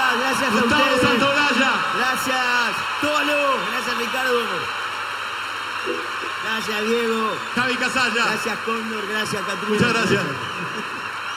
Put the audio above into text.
Gracias a Gustavo ustedes. Santaolalla. Gracias, Tolo. Gracias, Ricardo. Gracias, Diego. Javi Casalla. Gracias, Cóndor. Gracias, Catrulla. Muchas gracias.